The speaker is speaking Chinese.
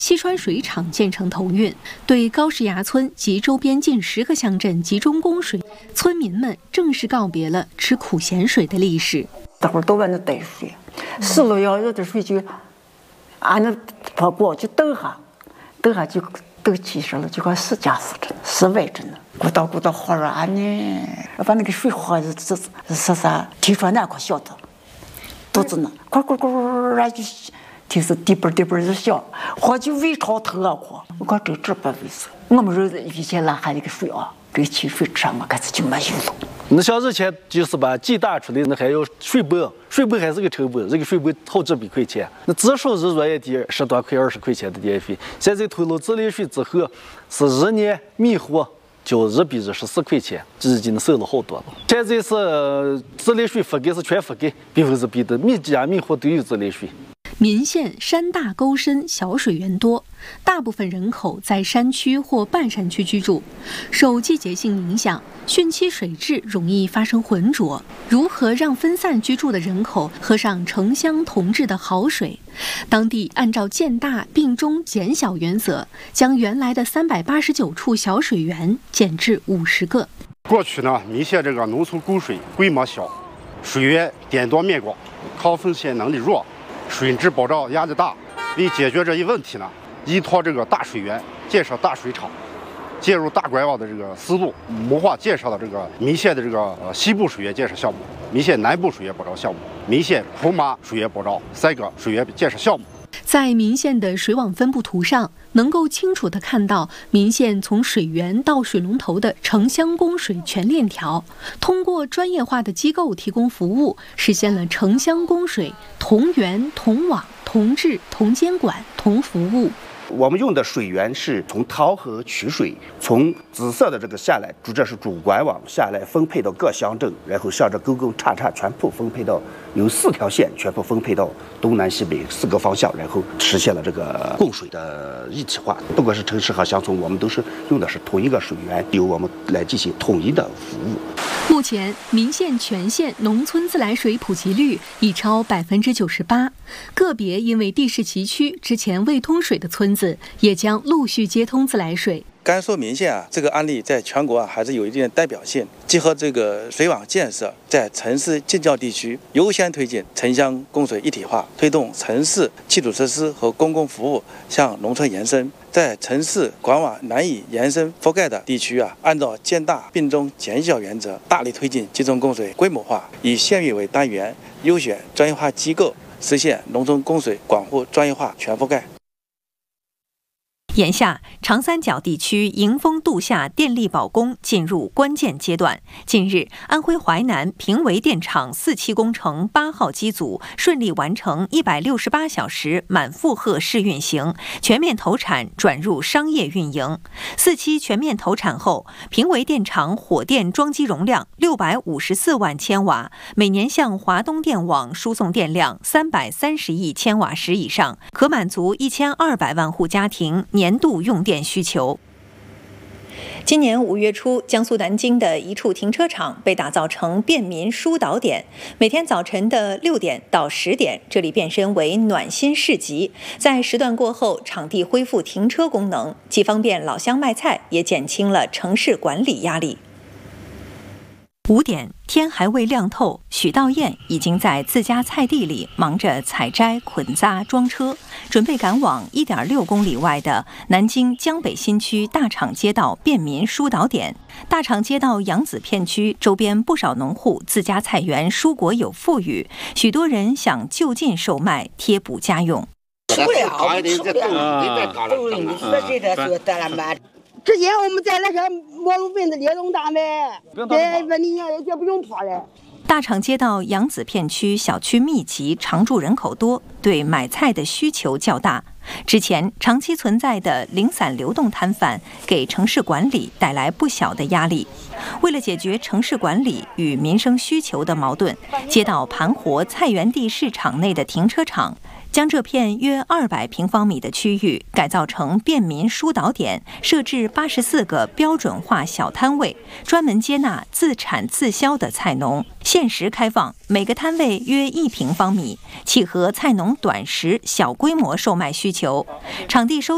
西川水厂建成投运，对高石崖村及周边近10个乡镇集中供水，村民们正式告别了吃苦咸水的历史。 大伙儿都往那逮水，4、6要热的水就按那泡锅就等下就都起事了，就快4加4着呢，4外着呢，鼓捣火热安呢，把那个水喝是啥？提出来那可晓得，肚子呢，咕咕咕就。听是滴嘣就响，喝就胃超疼啊！我讲这不卫生。我们这以前拉下那个水啊，这个汽水吃我开始就没有了。 那像之前就是把鸡打出来，那还要水泵还是个成本，这个水泵好几百块钱，那至少是热一点10多块20块钱的电费。现在投入自来水之后，是1年密户交日币14块钱，这已经省了好多了。现在是自来水覆盖是全覆盖100%的，每家每户都有自来水。 岷县山大沟深，小水源多，大部分人口在山区或半山区居住，受季节性影响，汛期水质容易发生浑浊。如何让分散居住的人口喝上城乡同治的好水？当地按照建大并中减小原则，将原来的389处小水源减至50个。 过去呢，岷县这个农村供水规模小，水源点多面广，抗风险能力弱。水质保障压力大，为解决这一问题呢，依托这个大水源建设大水厂，介入大管网的这个思路，谋划建设了这个岷县的这个西部水源建设项目、岷县南部水源保障项目、岷县红马水源保障3个水源建设项目。 在岷县的水网分布图上，能够清楚地看到岷县从水源到水龙头的城乡供水全链条。通过专业化的机构提供服务，实现了城乡供水同源同网同治同监管同服务。 我们用的水源是从桃河取水，从紫色的这个下来，这是主管网下来分配到各乡镇，然后向着沟沟叉叉全部分配到，有4条线全部分配到东南西北4个方向，然后实现了这个供水的一体化。不管是城市和乡村，我们都是用的是同一个水源，由我们来进行统一的服务。 目前，岷县全县农村自来水普及率已超98%，个别因为地势崎岖，之前未通水的村子也将陆续接通自来水。 甘肃岷县这个案例在全国还是有一定的代表性，结合这个水网建设，在城市近郊地区优先推进城乡供水一体化，推动城市基础设施和公共服务向农村延伸。在城市管网难以延伸覆盖的地区按照建大并中减小原则，大力推进集中供水规模化，以县域为单元，优选专业化机构，实现农村供水广户专业化全覆盖。 眼下，长三角地区迎峰度夏电力保供进入关键阶段。近日，安徽淮南平围电厂4期工程8号机组顺利完成168小时满负荷试运行，全面投产转入商业运营。4期全面投产后，平围电厂火电装机容量654万千瓦，每年向华东电网输送电量330亿千瓦时以上，可满足1200万户家庭年度用电需求。今年5月初，江苏南京的一处停车场被打造成便民疏导点，每天早晨的6点到10点，这里变身为暖心市集。在时段过后，场地恢复停车功能，既方便老乡卖菜，也减轻了城市管理压力。5点，天还未亮透，许道彦已经在自家菜地里忙着采摘、捆扎、装车，准备赶往1.6公里外的南京江北新区大厂街道便民疏导点。大厂街道扬子片区周边不少农户自家菜园蔬果有富裕，许多人想就近售卖贴补家用。 吃不了，之前我们在那个毛路边的列东大卖，对，你也不用拖了。 大厂街道扬子片区小区密集，常住人口多，对买菜的需求较大。之前长期存在的零散流动摊贩给城市管理带来不小的压力。为了解决城市管理与民生需求的矛盾，街道盘活菜园地市场内的停车场，将这片约200平方米的区域改造成便民疏导点，设置84个标准化小摊位，专门接纳自产自销的菜农，限时开放，每个摊位约1平方米，契合菜农短时小规模售卖需求。场地收